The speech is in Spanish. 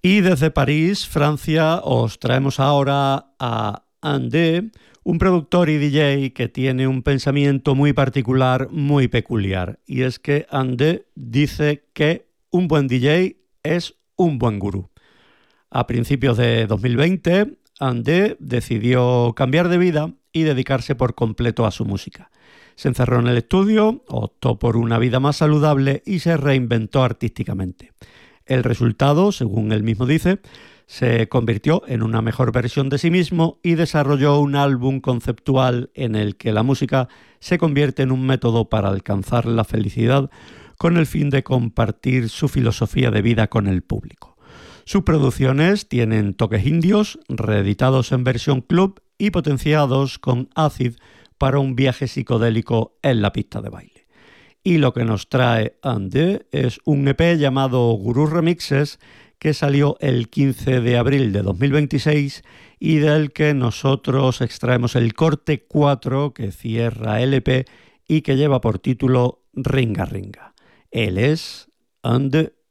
Y desde París, Francia, os traemos ahora a Andé, un productor y DJ que tiene un pensamiento muy particular, muy peculiar. Y es que Andé dice que un buen DJ es un buen gurú. A principios de 2020, Andé decidió cambiar de vida y dedicarse por completo a su música. Se encerró en el estudio, optó por una vida más saludable y se reinventó artísticamente. El resultado, según él mismo dice, se convirtió en una mejor versión de sí mismo y desarrolló un álbum conceptual en el que la música se convierte en un método para alcanzar la felicidad con el fin de compartir su filosofía de vida con el público. Sus producciones tienen toques indios, reeditados en versión club y potenciados con acid para un viaje psicodélico en la pista de baile. Y lo que nos trae Andé es un EP llamado Gurú Remixes que salió el 15 de abril de 2026 y del que nosotros extraemos el corte 4 que cierra el EP y que lleva por título Ringa Ringa. Él es Andé.